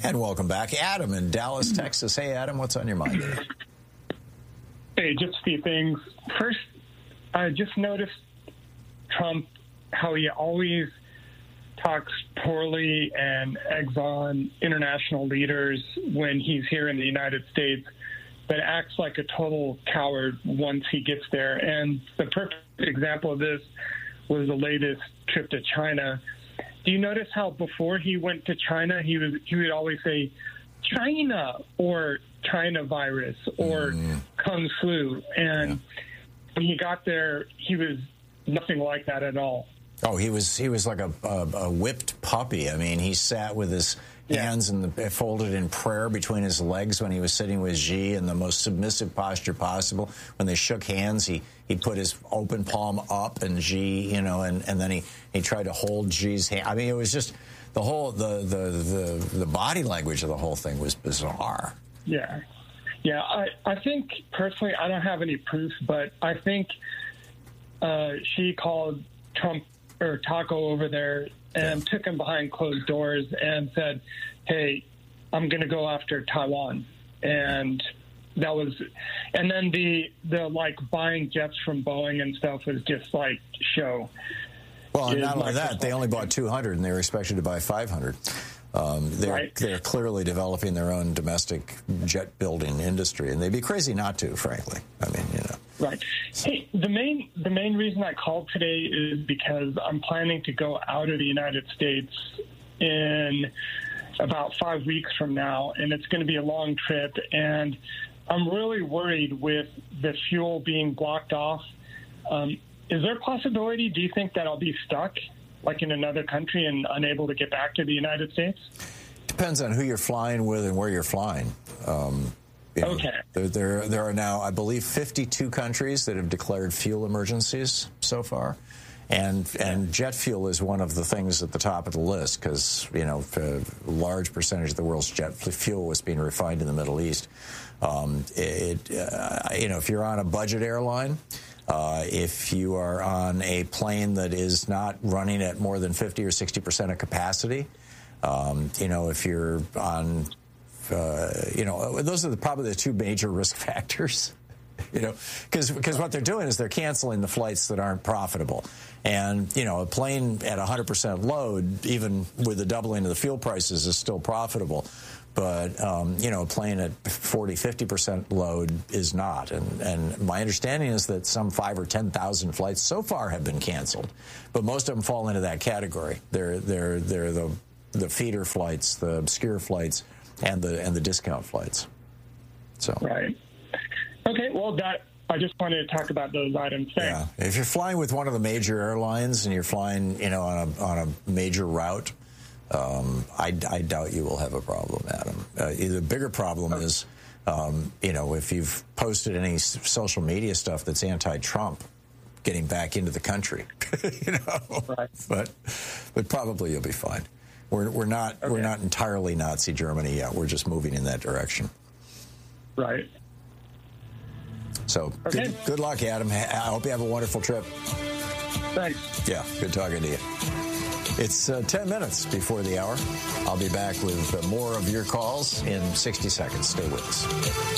And welcome back. Adam in Dallas, Texas. Hey, Adam, what's on your mind today? Hey, just a few things. First, I just noticed Trump, how he always talks poorly and eggs on international leaders when he's here in the United States, but acts like a total coward once he gets there. And the perfect example of this was the latest trip to China. Do you notice how before he went to China, he would always say China or China virus or Kung Flu? And when he got there, he was nothing like that at all. Oh, he was like a whipped puppy. I mean, he sat with his hands folded in prayer between his legs when he was sitting with Xi in the most submissive posture possible. When they shook hands, he put his open palm up, and Xi, and then he tried to hold Xi's hand. I mean, it was just the whole the body language of the whole thing was bizarre. Yeah. I think personally, I don't have any proof, but I think Xi called Trump or Taco over there and took him behind closed doors and said, hey, I'm going to go after Taiwan. And that was, and then the like buying jets from Boeing and stuff was just like show. Well, and not only that, they only bought 200 and they were expected to buy 500. They're clearly developing their own domestic jet building industry, and they'd be crazy not to, frankly. I mean, Right. Hey, the main reason I called today is because I'm planning to go out of the United States in about 5 weeks from now, and it's going to be a long trip, and I'm really worried with the fuel being blocked off. Is there a possibility, do you think, that I'll be stuck, like in another country, and unable to get back to the United States? Depends on who you're flying with and where you're flying. Okay. There are now, I believe, 52 countries that have declared fuel emergencies so far. And jet fuel is one of the things at the top of the list because, a large percentage of the world's jet fuel was being refined in the Middle East. If you're on a budget airline, if you are on a plane that is not running at more than 50 or 60% of capacity, if you're on, those are probably the two major risk factors. Because what they're doing is they're canceling the flights that aren't profitable. And, a plane at 100% load, even with the doubling of the fuel prices, is still profitable. But, a plane at 40, 50% load is not. And my understanding is that some 5,000 or 10,000 flights so far have been canceled. But most of them fall into that category. They're the feeder flights, the obscure flights, and the discount flights. So. Right. Okay, well, I just wanted to talk about those items. Thanks. Yeah, if you're flying with one of the major airlines and you're flying, on a major route, I doubt you will have a problem, Adam. The bigger problem is, if you've posted any social media stuff that's anti-Trump, getting back into the country, Right. But probably you'll be fine. We're not entirely Nazi Germany yet. We're just moving in that direction. Right. So good luck, Adam. I hope you have a wonderful trip. Thanks. Yeah, good talking to you. It's 10 minutes before the hour. I'll be back with more of your calls in 60 seconds. Stay with us.